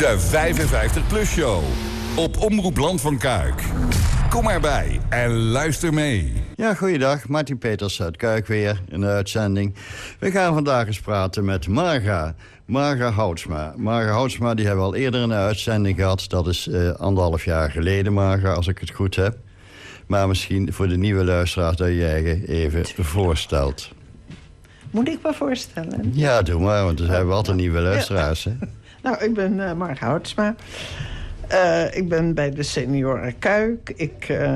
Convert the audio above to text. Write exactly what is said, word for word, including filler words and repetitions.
De vijfenvijftig plus show. Op Omroep Land van Kuik. Kom erbij en luister mee. Ja, goeiedag. Martin Peters uit Kuik weer in de uitzending. We gaan vandaag eens praten met Marga. Marga Houtsma. Marga Houtsma, die hebben we al eerder in de uitzending gehad. Dat is uh, anderhalf jaar geleden, Marga, als ik het goed heb. Maar misschien voor de nieuwe luisteraars dat je je even voorstelt. Moet ik me voorstellen? Ja, doe maar, want dan hebben we altijd nieuwe luisteraars. Hè? Nou, ik ben uh, Marga Houtsma. Uh, ik ben bij de Senioren Kuik. Ik... Uh,